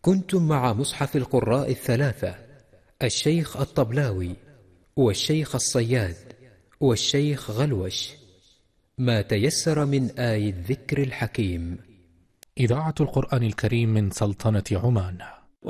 كنتم مع مصحف القراء الثلاثة، الشيخ الطبلاوي والشيخ الصياد والشيخ غلوش، ما تيسر من آي الذكر الحكيم. إذاعة القرآن الكريم من سلطنة عمان.